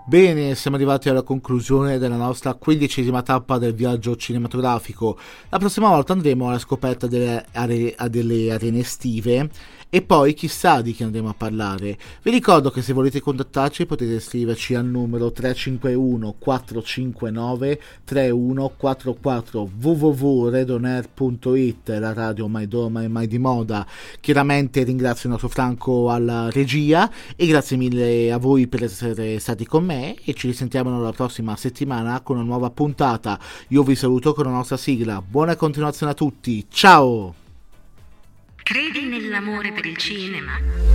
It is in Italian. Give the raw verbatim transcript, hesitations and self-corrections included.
Bene, siamo arrivati alla conclusione della nostra quindicesima tappa del viaggio cinematografico. La prossima volta andremo alla scoperta delle, are- delle arene estive e poi chissà di chi andremo a parlare. Vi ricordo che se volete contattarci potete scriverci al numero tre cinque uno quattro cinque nove tre uno quattro quattro w w w punto redonair punto it, la radio mai dorma e mai di moda. Chiaramente ringrazio il nostro Franco alla regia e grazie mille a voi per essere stati con me e ci risentiamo la prossima settimana con una nuova puntata. Io vi saluto con la nostra sigla. Buona continuazione a tutti, ciao! Credi nell'amore per il cinema?